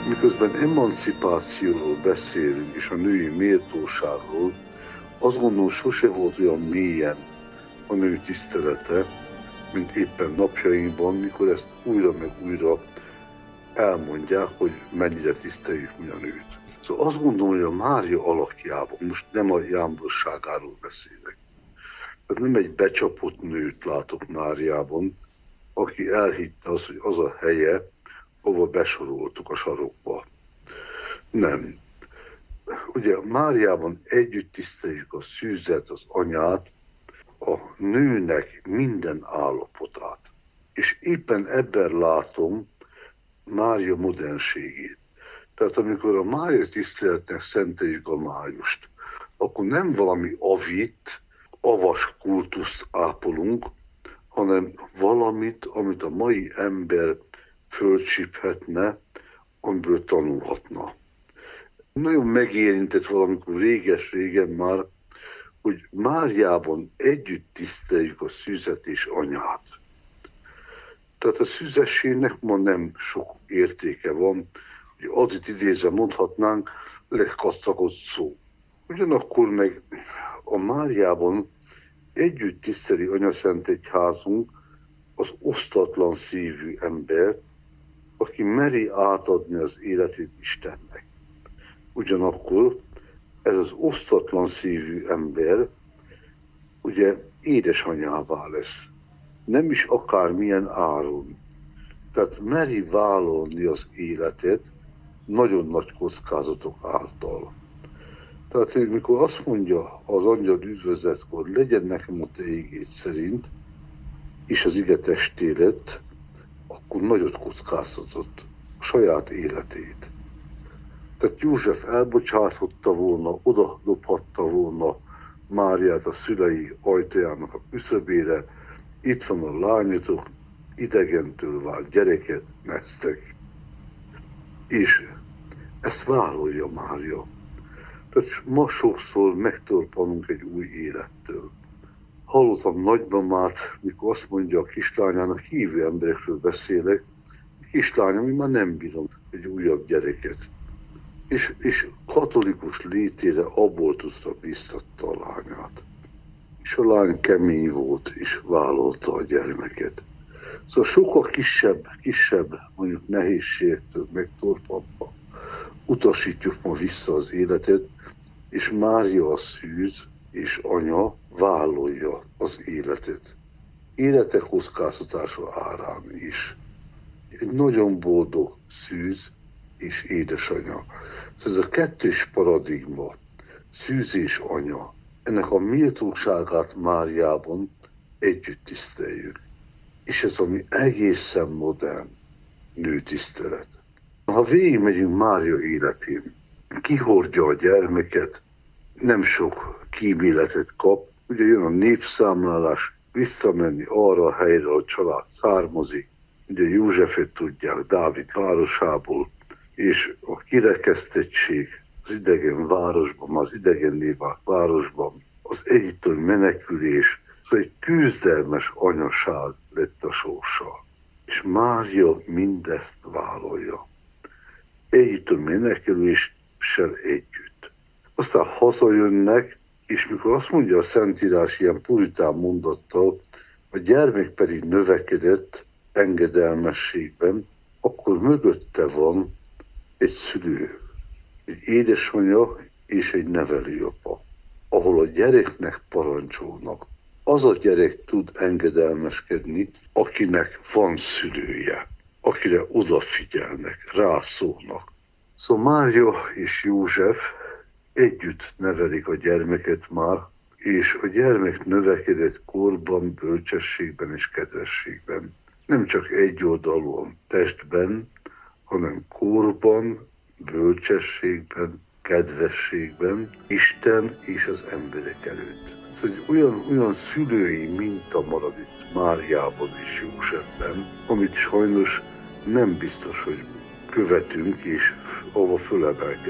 Miközben emancipációról beszélünk, és a női méltóságról, azt gondolom, sose volt olyan mélyen a nő tisztelete, mint éppen napjainkban, mikor ezt újra meg újra elmondják, hogy mennyire tiszteljük mi a nőt. Szóval azt gondolom, hogy a Mária alakjában, most nem a jámborságáról beszélek, tehát nem egy becsapott nőt látok Máriában, aki elhitte azt, hogy az a helye, hova besoroltuk a sarokba. Nem. Ugye Máriában együtt tiszteljük a szűzet, az anyát, a nőnek minden állapotát. És éppen ebben látom Mária modernségét. Tehát amikor a Mária tiszteletnek szenteljük a májust, akkor nem valami avit, avas kultuszt ápolunk, hanem valamit, amit a mai ember fölcsíphetne, amiből tanulhatna. Nagyon megérintett valamikor réges-régen már, hogy Máriában együtt tiszteljük a szűzet és anyát. Tehát a szűzességnek ma nem sok értéke van, hogy adit idézve mondhatnánk, legkacagott szó. Ugyanakkor meg a Máriában együtt tiszteli Anyaszent Egyházunk az osztatlan szívű ember, aki meri átadni az életét Istennek. Ugyanakkor ez az osztatlan szívű ember ugye édesanyává lesz. Nem is akármilyen áron. Tehát meri vállalni az életet nagyon nagy kockázatok által. Tehát mikor azt mondja az angyal üdvözletkor, legyen nekem a te ígéd szerint, és az ige testé lett, akkor nagyot kockáztatott a saját életét. Tehát József elbocsáthatta volna, oda dobhatta volna Máriát a szülei ajtajának a küszöbére, itt van a lányotok, idegentől vált gyereket neztek. És ezt vállalja Mária. Tehát ma sokszor megtorpanunk egy új élettől. Hallottam nagymamát, mikor azt mondja a kislányának, hívő emberekről beszélek, kislányom, én már nem bírom egy újabb gyereket. És katolikus létére abortuszra bíztatta a lányát. És a lány kemény volt, és vállalta a gyermeket. Szóval sokkal kisebb mondjuk nehézségtől megtorpanva utasítjuk ma vissza az életet, és Mária a szűz és anya vállalja az életet. Élete kockáztatása árán is. Egy nagyon boldog szűz és édesanya. Szóval ez a kettős paradigma, szűz és anya, ennek a méltóságát Máriában együtt tiszteljük. És ez ami egészen modern nőtisztelet. Ha végigmegyünk Mária életén, kihordja a gyermeket, nem sok kíméletet kap, ugye jön a népszámlálás, visszamenni arra a helyre, ahol a család származik, ugye Józsefet tudják Dávid városából, és a kirekesztettség az idegen városban, az idegenné vált városban, az egyiptomi menekülés, szóval egy küzdelmes anyaság lett a sorsa. És Mária mindezt vállalja. Egyiptomi meneküléssel együtt. Aztán hazajönnek, és mikor azt mondja a Szentírás ilyen puritán mondattal, a gyermek pedig növekedett engedelmességben, akkor mögötte van egy szülő, egy édesanyja és egy nevelőapa, ahol a gyereknek parancsolnak. Az a gyerek tud engedelmeskedni, akinek van szülője, akire odafigyelnek, rászólnak. Szóval Mária és József együtt nevelik a gyermeket már, és a gyermek növekedett korban, bölcsességben és kedvességben. Nem csak egyoldalúan testben, hanem korban, bölcsességben, kedvességben, Isten és az emberek előtt. Szóval olyan szülői minta marad itt Máriában és Józsefben, amit sajnos nem biztos, hogy követünk és ahova fölemelkedünk.